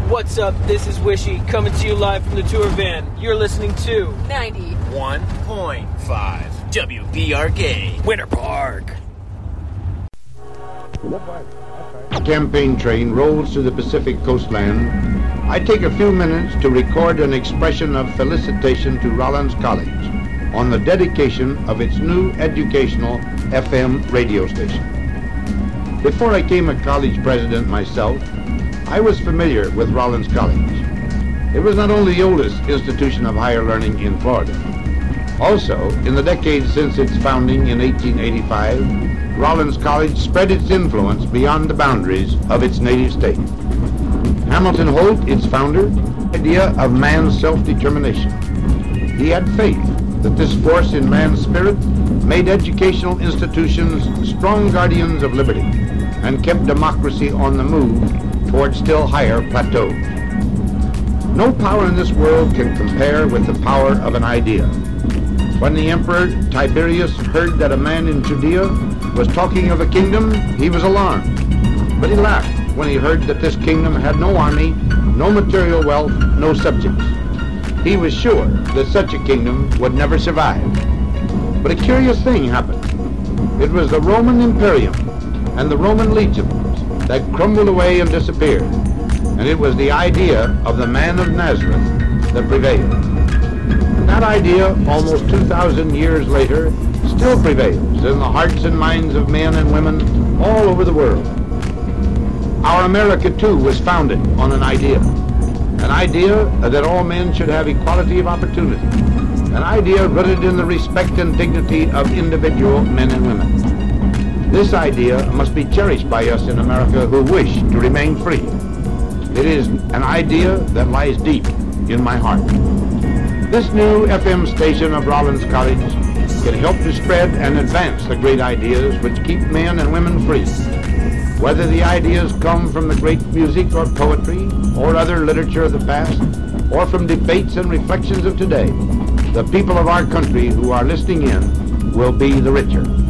What's up? This is Wishy coming to you live from the tour van. You're listening to 91.5 WBRK Winter Park. A campaign train rolls through the Pacific coastland. I take a few minutes to record an expression of felicitation to Rollins College on the dedication of its new educational FM radio station. Before I became a college president myself, I was familiar with Rollins College. It was not only the oldest institution of higher learning in Florida. Also, in the decades since its founding in 1885, Rollins College spread its influence beyond the boundaries of its native state. Hamilton Holt, its founder, had the idea of man's self-determination. He had faith that this force in man's spirit made educational institutions strong guardians of liberty and kept democracy on the move toward still higher plateaus. No power in this world can compare with the power of an idea. When the Emperor Tiberius heard that a man in Judea was talking of a kingdom, he was alarmed. But he laughed when he heard that this kingdom had no army, no material wealth, no subjects. He was sure that such a kingdom would never survive. But a curious thing happened. It was the Roman Imperium and the Roman legions that crumbled away and disappeared. And it was the idea of the man of Nazareth that prevailed. And that idea, almost 2,000 years later, still prevails in the hearts and minds of men and women all over the world. Our America, too, was founded on an idea that all men should have equality of opportunity, an idea rooted in the respect and dignity of individual men and women. This idea must be cherished by us in America who wish to remain free. It is an idea that lies deep in my heart. This new FM station of Rollins College can help to spread and advance the great ideas which keep men and women free. Whether the ideas come from the great music or poetry or other literature of the past, or from debates and reflections of today, the people of our country who are listening in will be the richer.